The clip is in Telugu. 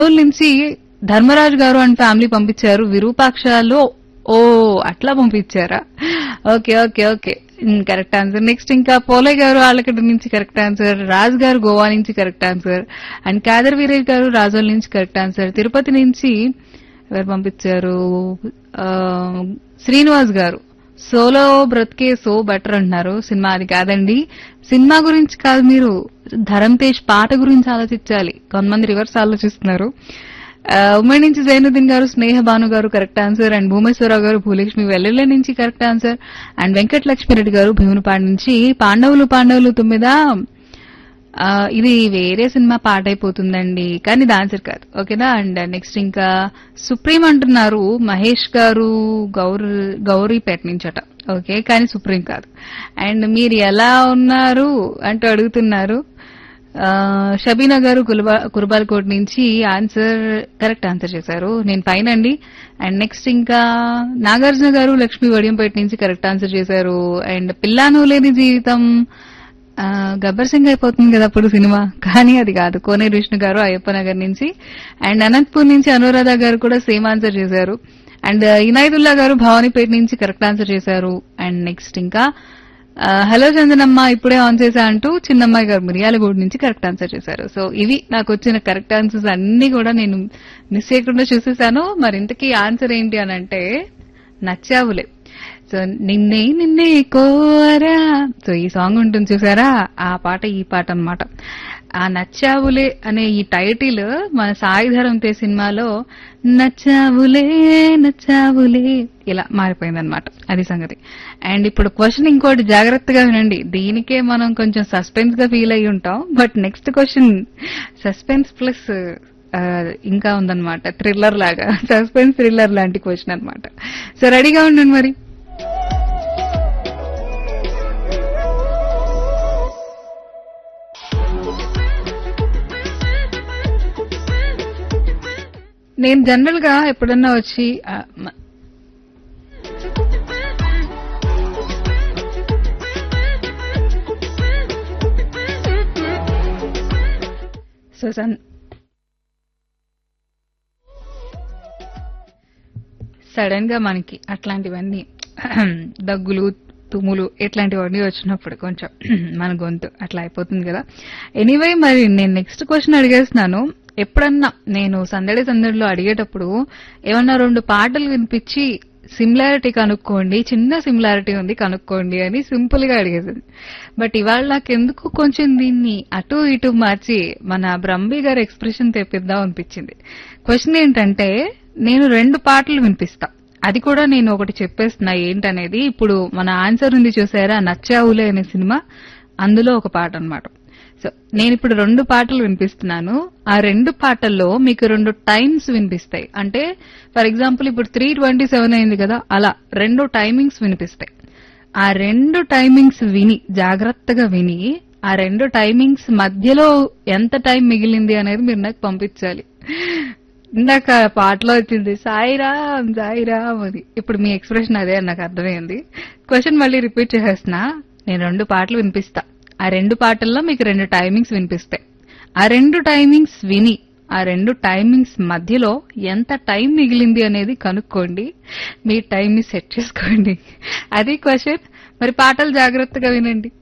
కర్నూలు నుంచి ధర్మరాజు గారు అండ్ ఫ్యామిలీ పంపించారు. విరూపాక్షలో ఓ అట్లా పంపించారా? Okay okay okay, correct answer. Next ఇంకా పోలే గారు ఆళ్ళగడ్డ నుంచి కరెక్ట్ ఆన్సర్. రాజ్ గారు గోవా నుంచి correct answer. And Khadar Veeresh గారు రాజోల్ నుంచి కరెక్ట్ ఆన్సర్. తిరుపతి నుంచి ఎవరు పంపించారు? ఆ, శ్రీనివాస్ గారు సోలో బ్రతికే సో బెటర్ అంటున్నారు. సినిమా అది కాదండి, సినిమా గురించి కాదు, మీరు ధరమ్ తేజ్ పాట గురించి ఆలోచించాలి. కొంతమంది రివర్స్ ఆలోచిస్తున్నారు. ఉమ్మడి నుంచి జైనుద్దీన్ గారు, స్నేహ భాను గారు కరెక్ట్ ఆన్సర్. అండ్ భూమేశ్వరరావు గారు భూలక్ష్మి వెల్లెల నుంచి correct answer. And Venkata Lakshmi Reddy గారు భీమునిపాడు నుంచి పాండవులు పాండవులు తొమ్మిద, ఇది వేరే సినిమా పాట అయిపోతుందండి, కానీ ఇది ఆన్సర్ కాదు. ఓకేనా? అండ్ నెక్స్ట్ ఇంకా సుప్రీం అంటున్నారు మహేష్ గారు గౌరీపేట నుంచట. ఓకే, కానీ సుప్రీం కాదు. అండ్ మీరు ఎలా ఉన్నారు అంటూ అడుగుతున్నారు. షబీనా గారు కుర్బాల్కోట్ నుంచి కరెక్ట్ ఆన్సర్ చేశారు. నేను పైన అండి. అండ్ నెక్స్ట్ ఇంకా నాగార్జున గారు లక్ష్మీ వడియంపేట నుంచి కరెక్ట్ ఆన్సర్ చేశారు. అండ్ పిల్లాను లేని జీవితం గబ్బర్ సింగ్ అయిపోతుంది కదా అప్పుడు సినిమా, కానీ అది కాదు. కోనేరు విష్ణు గారు అయ్యప్ప నగర్ నుంచి. అండ్ అనంతపూర్ నుంచి అనురాధ గారు కూడా సేమ్ ఆన్సర్ చేశారు. అండ్ ఇనాయతుల్లా గారు భవానీపేట నుంచి కరెక్ట్ ఆన్సర్ చేశారు. అండ్ నెక్స్ట్ ఇంకా హలో చందనమ్మ ఇప్పుడే ఆన్ చేశా అంటూ చిన్నమ్మాయి గారు మిర్యాలగూడ నుంచి కరెక్ట్ ఆన్సర్ చేశారు. సో ఇవి నాకు వచ్చిన కరెక్ట్ ఆన్సర్స్ అన్ని కూడా నేను మిస్ చేయకుండా చూసేశాను. మరి ఇంతకీ ఆన్సర్ ఏంటి అని అంటే నచ్చావులే. సో నిన్నే నిన్నే కోరా, సో ఈ సాంగ్ ఉంటుంది చూసారా, ఆ పాట ఈ పాట అన్నమాట. ఆ నచ్చావులే అనే ఈ టైటిల్ మన సాయిధరం తే సినిమాలో నచ్చావులే నచ్చావులే ఇలా మారిపోయిందనమాట. అది సంగతి. అండ్ ఇప్పుడు క్వశ్చన్ ఇంకోటి జాగ్రత్తగా వినండి, దీనికే మనం కొంచెం సస్పెన్స్ గా ఫీల్ అయ్యి ఉంటాం. But next question suspense plus ఇంకా ఉందన్నమాట, థ్రిల్లర్ లాగా, సస్పెన్స్ థ్రిల్లర్ లాంటి క్వశ్చన్ అనమాట. సో రెడీగా ఉండండి మరి. నేను జనరల్ గా ఎప్పుడన్నా వచ్చి సడన్ గా మనకి అట్లాంటివన్నీ దగ్గులు తుమ్ములు ఇట్లాంటివన్నీ వచ్చినప్పుడు కొంచెం మన గొంతు అట్లా అయిపోతుంది కదా. ఎనీవే, మరి నేను నెక్స్ట్ క్వశ్చన్ అడిగేస్తున్నాను. ఎప్పుడన్నా నేను సందడిలో అడిగేటప్పుడు ఏమన్నా 2 పాటలు వినిపించి సిమిలారిటీ కనుక్కోండి, చిన్న సిమిలారిటీ ఉంది కనుక్కోండి అని సింపుల్ గా అడిగేసింది. బట్ ఇవాళ నాకెందుకు కొంచెం దీన్ని అటు ఇటు మార్చి మన బ్రహ్మి గారి ఎక్స్ప్రెషన్ తెప్పిద్దాం అనిపించింది. క్వశ్చన్ ఏంటంటే, నేను 2 పాటలు వినిపిస్తా, అది కూడా నేను ఒకటి చెప్పేస్తున్నా ఏంటనేది. ఇప్పుడు మన ఆన్సర్ ఉంది చూసారా, నచ్చావులే అనే సినిమా, అందులో ఒక పాట అన్నమాట. సో నేను ఇప్పుడు 2 పాటలు వినిపిస్తున్నాను. ఆ 2 పాటల్లో మీకు 2 టైమ్స్ వినిపిస్తాయి. అంటే ఫర్ ఎగ్జాంపుల్ ఇప్పుడు 3:27 అయింది కదా, అలా 2 టైమింగ్స్ వినిపిస్తాయి. ఆ 2 టైమింగ్స్ విని జాగ్రత్తగా విని, ఆ 2 టైమింగ్స్ మధ్యలో ఎంత టైం మిగిలింది అనేది మీరు నాకు పంపించాలి. ఇందాక పాటలో వచ్చింది సాయిరామ్ సాయిరామ్ అని, ఇప్పుడు మీ ఎక్స్ప్రెషన్ అదే అని నాకు అర్థమైంది. క్వశ్చన్ మళ్ళీ రిపీట్ చేసేస్తున్నా. నేను 2 పాటలు వినిపిస్తా, ఆ 2 పాటల్లో మీకు 2 టైమింగ్స్ వినిపిస్తాయి. ఆ 2 టైమింగ్స్ విని, ఆ 2 టైమింగ్స్ మధ్యలో ఎంత టైం మిగిలింది అనేది కనుక్కోండి. మీ టైం ని సెట్ చేసుకోండి. అది క్వశ్చన్. మరి పాటలు జాగ్రత్తగా వినండి.